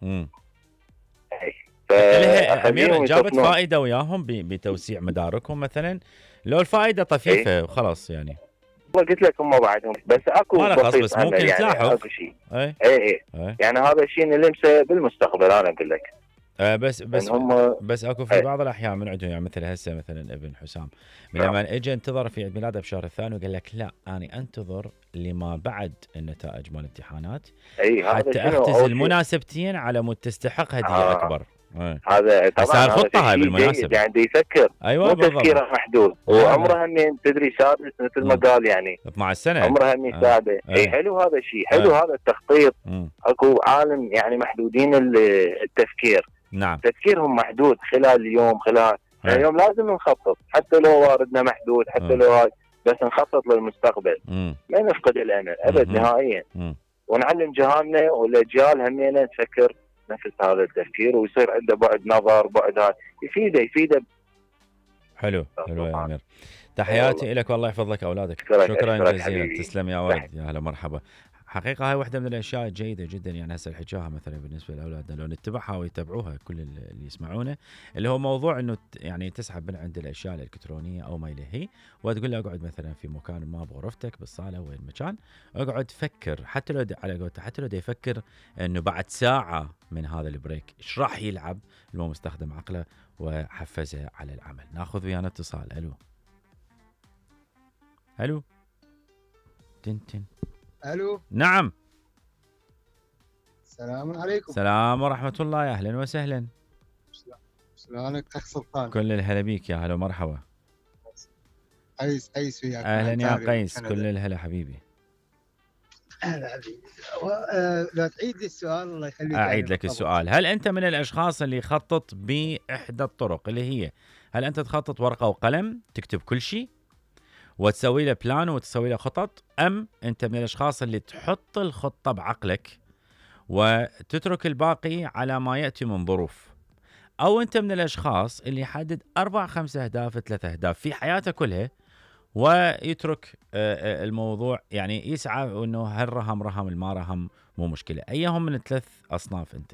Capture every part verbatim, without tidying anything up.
امم إيه. لها أمير فأخليهم جابت يصفنون. فائدة وياهم ب- بتوسيع مداركهم مثلا، لو الفائدة إيه. طفيفة وخلاص يعني والله قلت لك هم بعدهم، بس اكو ما له خاص، بسيط بس هم ممكن يعني تلاحظ. اكو شيء. اي اي اي اي يعني هذا الشيء نلمسه بالمستقبل، انا اقول لك آه بس ان بس هم. بس اكو في اي بعض الاحيان من عندهم، يعني مثل هسه مثلا ابن حسام من نعم. لما اجى انتظر في عيد ميلاده بشهر الثاني وقال لك لا انا انتظر لما بعد النتائج مال الامتحانات اي هذا حتى شنو اختزل اول شيء. مناسبتين على مود تستحق هديه آه اكبر. اي هذا هسه طبعا هذا الخطه هاي شيء جيد، بالمناسبه. يعني دي يفكر. ايوه مو بالضبط. تفكيره محدود، لا لا وعمره هم تدري سادس مثل ما امم قال يعني. اثنا عشر سنه. عمره هم اي يساعده. اي اي حلو هذا الشيء، حلو اي هذا التخطيط. امم اكو عالم يعني محدودين ال- التفكير. نعم. تفكيرهم محدود خلال اليوم، خلال اي اليوم لازم نخطط، حتى لو واردنا محدود، حتى امم لو هاي، بس نخطط للمستقبل. امم ما نفقد الامل ابد امم نهائيا، امم ونعلم جهالنا والاجيال همينه تفكر نفس هذا التفكير، ويصير عنده بعد نظر، بعد هاي يفيده يفيده. حلو حلو يا امير. اي والله. تحياتي لك والله يحفظ لك اولادك. اشكرك شكرا اشكرك جزيلا، حبيبي. تسلم يا ولد، يا هلا مرحبا. حقيقه هاي واحده من الاشياء الجيده جدا، يعني هسه الحكاها مثلا بالنسبه لاولادنا لو نتبعها ويتبعوها كل اللي يسمعونه، اللي هو موضوع انه يعني تسحب من عند الاشياء الالكترونيه او ما اليه، وتقول له اقعد مثلا في مكان ما بغرفتك بالصاله وين مكان، اقعد فكر، حتى لو على قولته حتى لو يفكر انه بعد ساعه من هذا البريك ايش راح يلعب، المهم استخدم عقله وحفزه على العمل. ناخذ ويانا اتصال. الو الو تن تن. الو نعم. السلام عليكم. سلام ورحمة الله، يا أهلا وسهلا. شلونك اخ سلطان؟ كل الهلا بيك، يا هلا ومرحبا. قيس قيس وياك. أهلا يا قيس، كل الهلا حبيبي. هلا حبيبي. آه، لو تعيد لي السؤال الله يخليك. أعيد لك السؤال. هل أنت من الأشخاص اللي يخطط بإحدى الطرق اللي هي، هل أنت تخطط ورقة وقلم تكتب كل شيء وتسوي له بلان وتسوي له خطط، أم أنت من الأشخاص اللي تحط الخطة بعقلك وتترك الباقي على ما يأتي من ظروف، أو أنت من الأشخاص اللي يحدد أربع خمسة أهداف ثلاثة أهداف في حياته كلها ويترك الموضوع، يعني يسعى أنه هل رهم رهم الما رهم مو مشكلة؟ أيهم من الثلاث أصناف أنت؟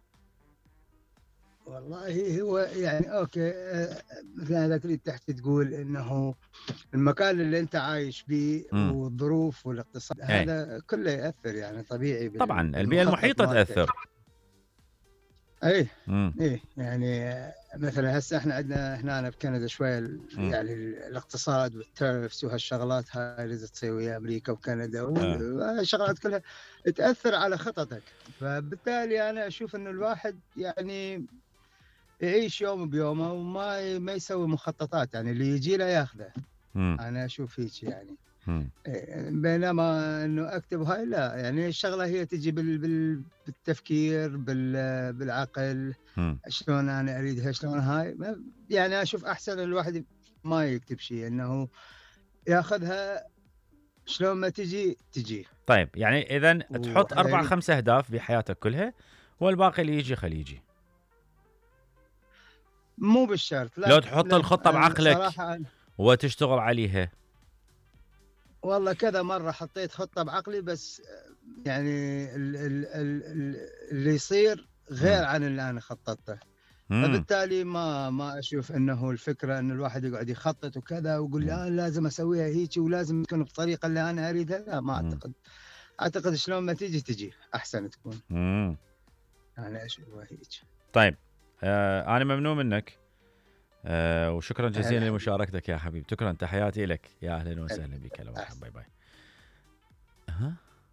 والله هو يعني اوكي، مثل هذاك اللي تحت تقول انه المكان اللي انت عايش فيه والظروف والاقتصاد أي. هذا كله ياثر يعني طبيعي. طبعا البيئة المحيطة تاثر. اي مم. ايه يعني مثلا هسه احنا عندنا هنا بكندا شويه مم. يعني الاقتصاد والتيرفس وهالشغلات هاي اللي تصير ويا امريكا وكندا والشغلات كلها تاثر على خططك. فبالتالي انا اشوف انه الواحد يعني يعيش يوم بيومه وما ما يسوي مخططات، يعني اللي يجي له ياخذه. مم. انا اشوف هيك يعني. مم. بينما انه اكتب هاي لا، يعني الشغله هي تجي بال بال بالتفكير بال بالعقل. مم. شلون انا اريدها شلون هاي، يعني اشوف احسن الواحد ما يكتب شيء، انه ياخذها شلون ما تجي تجي. طيب يعني اذا تحط اربع خمس اهداف بحياتك كلها والباقي اللي يجي خليه يجي. مو بالشرط. لا لو تحط لا الخطه بعقلك صراحة وتشتغل عليها. والله كذا مرة حطيت خطة بعقلي، بس يعني ال ال ال اللي يصير غير م. عن اللي أنا خططته. م. فبالتالي ما ما أشوف أنه الفكرة أن الواحد يقعد يخطط وكذا ويقول لا لازم أسويها هيك ولازم تكون بالطريقة اللي أنا أريدها. لا ما أعتقد. أعتقد شلون ما تيجي تجي أحسن تكون. م. أنا أشوفها هيك. طيب آه أنا ممنون منك آه وشكرا جزيلا لمشاركتك يا حبيب. شكرا، تحياتي لك، يا أهلا وسهلا بك. هلا مرحبا، باي باي. ها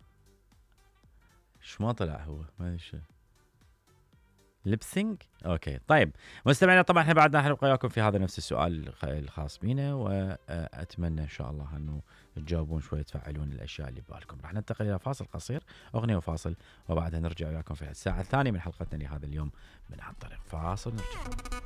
شو ما طلع هو ما ادري شو لبسينج. اوكي طيب مستمعينا، طبعا احنا بعدنا حلقه وياكم في هذا نفس السؤال الخاص بينا، واتمنى ان شاء الله انه تجاوبون شوي تفعلون الاشياء اللي ببالكم. راح ننتقل الى فاصل قصير، اغنيه وفاصل، وبعدها نرجع وياكم في الساعه الثانيه من حلقتنا لهذا اليوم من عن طريق فاصل. نرجع.